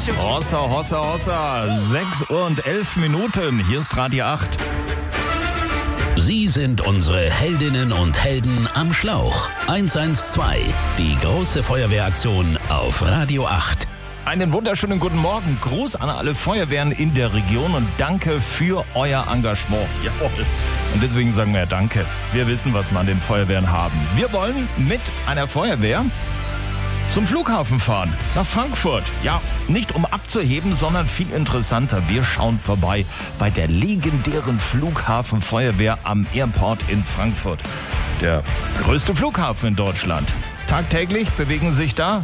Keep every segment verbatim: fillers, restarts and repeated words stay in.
Hossa, hossa, hossa. sechs Uhr und elf Minuten. Hier ist Radio acht. Sie sind unsere Heldinnen und Helden am Schlauch. eins eins zwei, die große Feuerwehraktion auf Radio acht. Einen wunderschönen guten Morgen. Gruß an alle Feuerwehren in der Region und danke für euer Engagement. Jawohl. Und deswegen sagen wir danke. Wir wissen, was wir an den Feuerwehren haben. Wir wollen mit einer Feuerwehr zum Flughafen fahren, nach Frankfurt. Ja, nicht um abzuheben, sondern viel interessanter. Wir schauen vorbei bei der legendären Flughafenfeuerwehr am Airport in Frankfurt. Der größte Flughafen in Deutschland. Tagtäglich bewegen sich da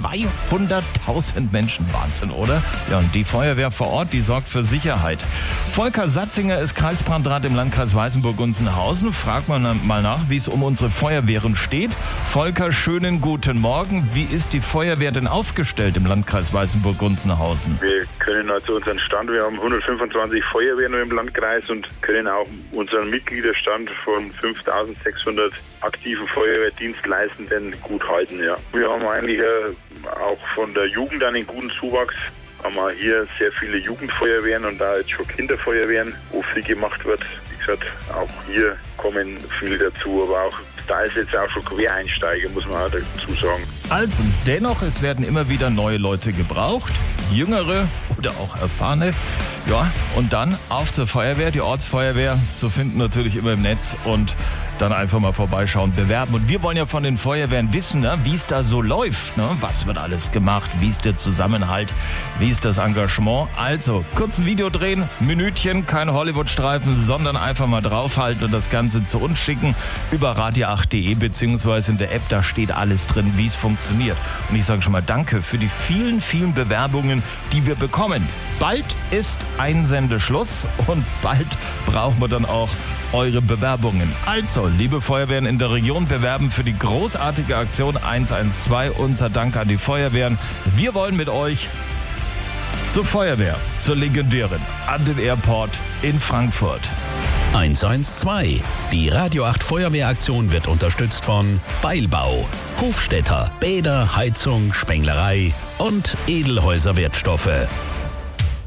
zweihunderttausend Menschen. Wahnsinn, oder? Ja, und die Feuerwehr vor Ort, die sorgt für Sicherheit. Volker Satzinger ist Kreisbrandrat im Landkreis Weißenburg-Gunzenhausen. Fragt man mal nach, wie es um unsere Feuerwehren steht. Volker, schönen guten Morgen. Wie ist die Feuerwehr denn aufgestellt im Landkreis Weißenburg-Gunzenhausen? Wir können also unseren Stand, wir haben hundertfünfundzwanzig Feuerwehren im Landkreis und können auch unseren Mitgliederstand von fünftausendsechshundert aktiven Feuerwehrdienstleistenden gut halten. Ja. Wir haben eigentlich äh, auch von der Jugend einen guten Zuwachs. Haben wir hier sehr viele Jugendfeuerwehren und da jetzt schon Kinderfeuerwehren, wo viel gemacht wird. Wie gesagt, auch hier kommen viel dazu, aber auch da ist jetzt auch schon Quereinsteiger, muss man auch dazu sagen. Also, dennoch, es werden immer wieder neue Leute gebraucht, jüngere oder auch erfahrene. Ja, und dann auf zur Feuerwehr, die Ortsfeuerwehr, zu finden natürlich immer im Netz und dann einfach mal vorbeischauen, bewerben. Und wir wollen ja von den Feuerwehren wissen, ne, wie es da so läuft. Ne? Was wird alles gemacht? Wie ist der Zusammenhalt? Wie ist das Engagement? Also, kurz ein Video drehen, Minütchen, kein Hollywood-Streifen, sondern einfach mal draufhalten und das Ganze zu uns schicken über radio acht punkt de beziehungsweise in der App, da steht alles drin, wie es funktioniert. Und ich sage schon mal danke für die vielen, vielen Bewerbungen, die wir bekommen. Bald ist Einsendeschluss und bald brauchen wir dann auch eure Bewerbungen. Also, liebe Feuerwehren in der Region, bewerben für die großartige Aktion eins eins zwei. Unser Dank an die Feuerwehren. Wir wollen mit euch zur Feuerwehr, zur legendären, an den Airport in Frankfurt. eins eins zwei. Die Radio acht Feuerwehraktion wird unterstützt von Beilbau, Hofstädter, Bäder, Heizung, Spenglerei und Edelhäuser Wertstoffe.